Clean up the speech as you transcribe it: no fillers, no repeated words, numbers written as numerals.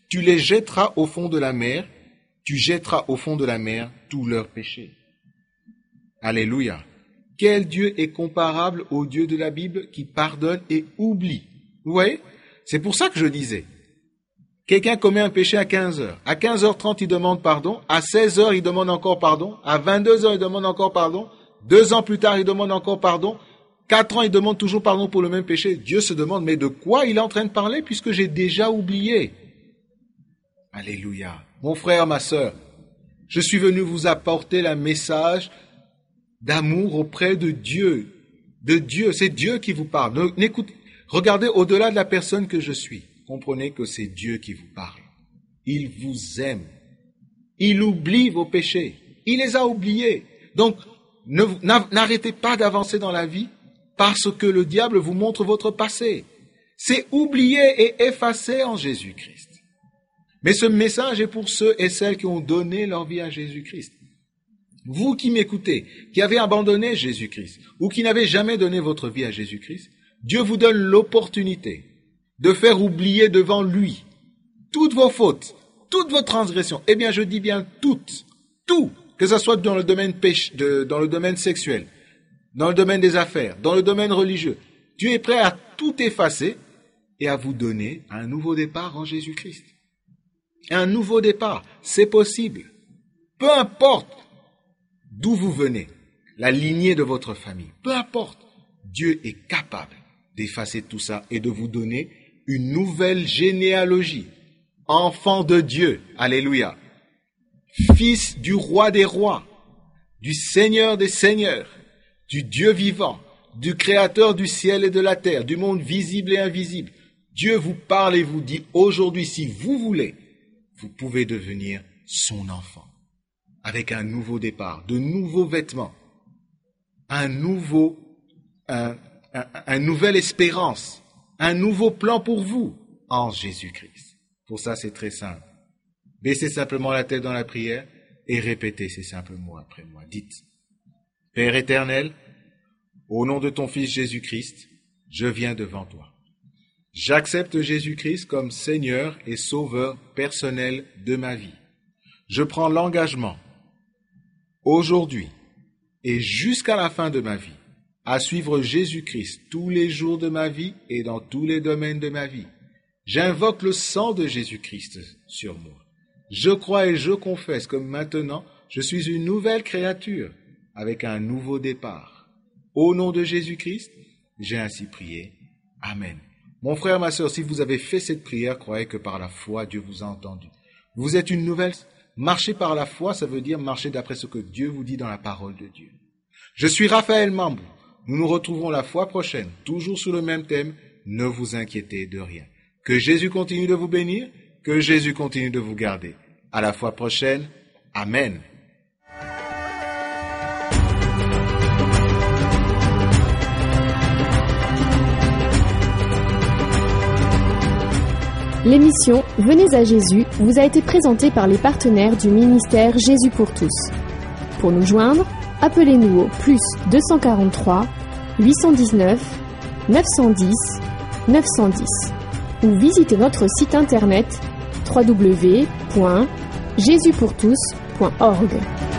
tu les jetteras au fond de la mer, tu jetteras au fond de la mer tous leurs péchés. Alléluia. Quel Dieu est comparable au Dieu de la Bible qui pardonne et oublie? Vous voyez? C'est pour ça que je disais. Quelqu'un commet un péché à 15 heures. À 15h30, il demande pardon. À 16h, il demande encore pardon. À 22h, il demande encore pardon. 2 ans plus tard, il demande encore pardon. 4 ans, il demande toujours pardon pour le même péché. Dieu se demande, mais de quoi il est en train de parler puisque j'ai déjà oublié? Alléluia. Mon frère, ma sœur, je suis venu vous apporter le message d'amour auprès de Dieu. De Dieu, c'est Dieu qui vous parle. Regardez au-delà de la personne que je suis. Comprenez que c'est Dieu qui vous parle. Il vous aime. Il oublie vos péchés. Il les a oubliés. Donc, n'arrêtez pas d'avancer dans la vie parce que le diable vous montre votre passé. C'est oublié et effacé en Jésus-Christ. Mais ce message est pour ceux et celles qui ont donné leur vie à Jésus-Christ. Vous qui m'écoutez, qui avez abandonné Jésus-Christ ou qui n'avez jamais donné votre vie à Jésus-Christ, Dieu vous donne l'opportunité de faire oublier devant lui toutes vos fautes, toutes vos transgressions. Eh bien, je dis bien toutes, tout, que ce soit dans le domaine dans le domaine sexuel, dans le domaine des affaires, dans le domaine religieux. Dieu est prêt à tout effacer et à vous donner un nouveau départ en Jésus-Christ. Un nouveau départ, c'est possible. Peu importe d'où vous venez, la lignée de votre famille, peu importe, Dieu est capable d'effacer tout ça et de vous donner une nouvelle généalogie. Enfant de Dieu, alléluia. Fils du roi des rois, du Seigneur des seigneurs, du Dieu vivant, du Créateur du ciel et de la terre, du monde visible et invisible. Dieu vous parle et vous dit aujourd'hui, si vous voulez, vous pouvez devenir son enfant. Avec un nouveau départ, de nouveaux vêtements, une nouvelle espérance, un nouveau plan pour vous en Jésus-Christ. Pour ça, c'est très simple. Baissez simplement la tête dans la prière et répétez ces simples mots après moi. Dites, Père éternel, au nom de ton Fils Jésus-Christ, je viens devant toi. J'accepte Jésus-Christ comme Seigneur et Sauveur personnel de ma vie. Je prends l'engagement, aujourd'hui et jusqu'à la fin de ma vie, à suivre Jésus-Christ tous les jours de ma vie et dans tous les domaines de ma vie. J'invoque le sang de Jésus-Christ sur moi. Je crois et je confesse que maintenant, je suis une nouvelle créature avec un nouveau départ. Au nom de Jésus-Christ, j'ai ainsi prié. Amen. Mon frère, ma sœur, si vous avez fait cette prière, croyez que par la foi, Dieu vous a entendu. Vous êtes une nouvelle. Marcher par la foi, ça veut dire marcher d'après ce que Dieu vous dit dans la parole de Dieu. Je suis Raphaël Mambou. Nous nous retrouvons la fois prochaine, toujours sur le même thème. Ne vous inquiétez de rien. Que Jésus continue de vous bénir, que Jésus continue de vous garder. À la fois prochaine. Amen. L'émission Venez à Jésus vous a été présentée par les partenaires du ministère Jésus pour tous. Pour nous joindre, appelez-nous au +243 819 910 910 ou visitez notre site internet www.jesuspourtous.org.